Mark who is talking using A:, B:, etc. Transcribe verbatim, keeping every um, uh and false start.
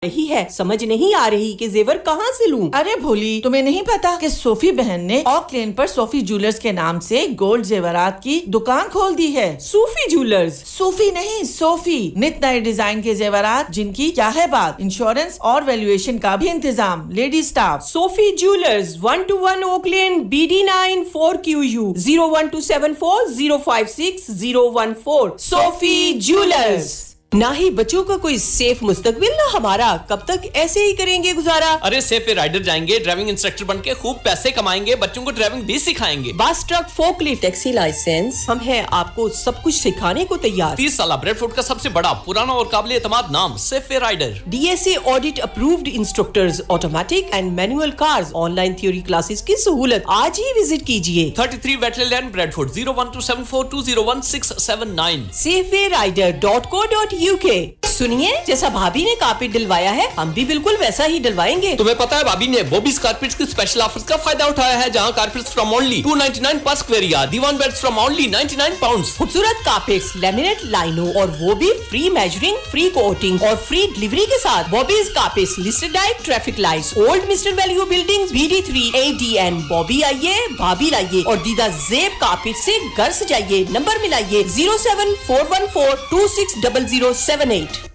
A: رہی ہے، سمجھ نہیں آ رہی کہ زیور کہاں سے لوں۔
B: ارے بھولی، تمہیں نہیں پتا کہ صوفی بہن نے آک لین پر صوفی جولرز کے نام سے گولڈ زیورات کی دکان کھول دی ہے۔
A: صوفی جولرز؟
B: صوفی نہیں، صوفی۔ نت نئے ڈیزائن کے زیورات جن کی کیا ہے بات، انشورنس اور ویلیویشن کا بھی انتظام، lady staff.
A: Sufi jewellers, one to one okay lane, B D nine four Q you, zero one to seven four zero five six zero one four. Sufi jewellers. نہ ہی بچوں کا کوئی سیف مستقبل، نہ ہمارا، کب تک ایسے ہی کریں گے گزارا؟
C: ارے سیف رائڈر جائیں گے، ڈرائیونگ انسٹرکٹر بن کے خوب پیسے کمائیں گے، بچوں کو ڈرائیونگ بھی سکھائیں گے۔
A: بس truck, folk lift, taxi licence, ہم ہیں آپ کو سب کچھ سکھانے کو تیار۔
C: تیس سالہ بریڈ فوڈ کا سب سے بڑا، پرانا اور قابل اعتماد نام safe rider.
A: D S A audit approved instructors, automatic and Manuel cars, on line theory classes کی سہولت، آج ہی وزٹ کیجیے۔
C: Thirty three ویٹلے lane, bread food, zero one to seven four to zero one six seven nine.
A: Safe rider dot کو dot you کے۔ سنیے، جیسا بھابی نے کارپیٹ ڈلوایا ہے، ہم بھی بالکل ویسا ہی ڈلوائیں گے۔
C: تمہیں پتا ہے بھابی نے بوبیز کارپیٹس کی اسپیشل آفرز کا فائدہ اٹھایا ہے، جہاں carpets from only to ninety nine per square یا دیوان beds from only ninety nine pounds.
A: خوبصورت کارپیٹس، لیمینیٹ لائنوں، اور وہ بھی فری میجرنگ، فری کوٹنگ اور فری ڈلیوری کے ساتھ۔ بوبیز carpets, listed diet, traffic lights, old mister value building, B D three اے ڈی این۔ بوبی آئیے، بھابی لائیے، اور دیدہ زیب کارپیٹ سے گھر سجائیے۔ Number ملائیے zero seven four one four to six double zero seven eight.